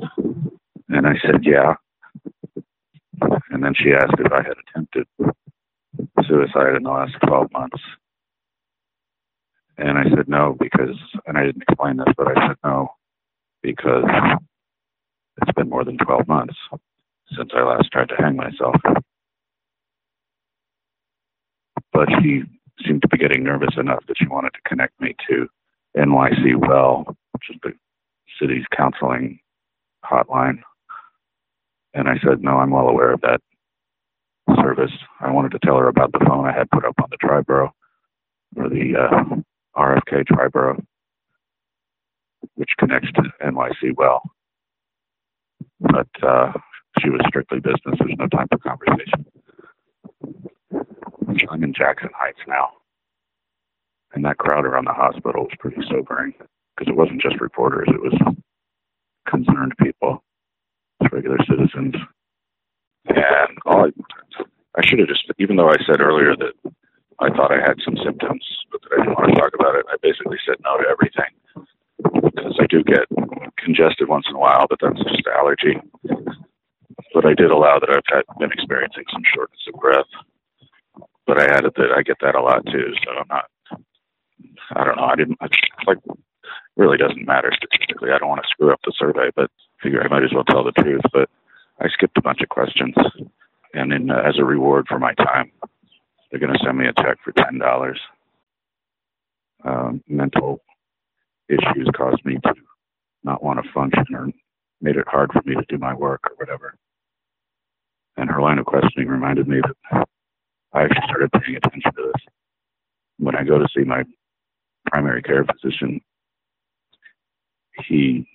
And I said, yeah. And then she asked if I had attempted suicide in the last 12 months. And I said no because, and I didn't explain this, but I said no because it's been more than 12 months since I last tried to hang myself. But she seemed to be getting nervous enough that she wanted to connect me to NYC Well, which is the city's counseling hotline. And I said, no, I'm well aware of that service. I wanted to tell her about the phone I had put up on the Triborough, or the RFK Triborough, which connects to NYC Well. But she was strictly business. There's no time for conversation. I'm in Jackson Heights now. And that crowd around the hospital was pretty sobering, because it wasn't just reporters. It was concerned people, regular citizens. And I should have just, even though I said earlier that I thought I had some symptoms, but that I didn't want to talk about it, I basically said no to everything. Because I do get congested once in a while, but that's just allergy. But I did allow that I've been experiencing some shortness of breath. But I added that I get that a lot too, so I don't know, really doesn't matter statistically. I don't want to screw up the survey, but I figure I might as well tell the truth. But I skipped a bunch of questions, and as a reward for my time, they're going to send me a check for $10. Mental issues caused me to not want to function, or made it hard for me to do my work or whatever. And her line of questioning reminded me that I actually started paying attention to this. When I go to see my primary care physician, the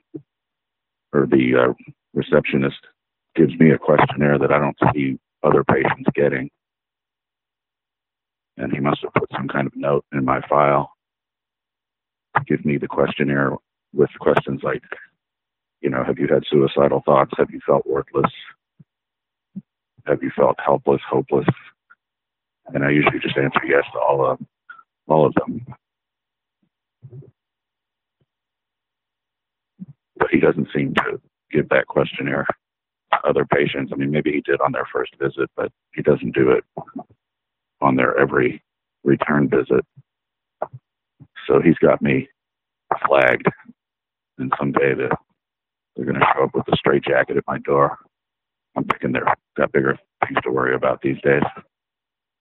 receptionist gives me a questionnaire that I don't see other patients getting. And he must have put some kind of note in my file to give me the questionnaire with questions like, have you had suicidal thoughts? Have you felt worthless? Have you felt helpless, hopeless? And I usually just answer yes to all of them. But he doesn't seem to give that questionnaire to other patients. I mean, maybe he did on their first visit, but he doesn't do it on their every return visit. So he's got me flagged, and someday they're going to show up with a straitjacket at my door. I'm thinking they've got bigger things to worry about these days.